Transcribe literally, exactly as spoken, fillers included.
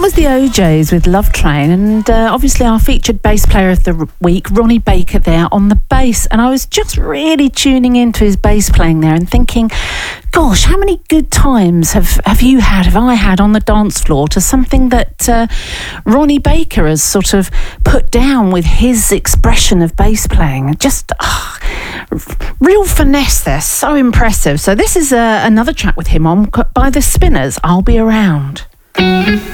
was the O Js with Love Train, and uh, obviously our featured bass player of the week, Ronnie Baker, there on the bass. And I was just really tuning into his bass playing there and thinking, gosh, how many good times have, have you had, have I had on the dance floor to something that uh, Ronnie Baker has sort of put down with his expression of bass playing. Just oh, real finesse there, so impressive. So this is uh, another track with him on by The Spinners, I'll Be Around.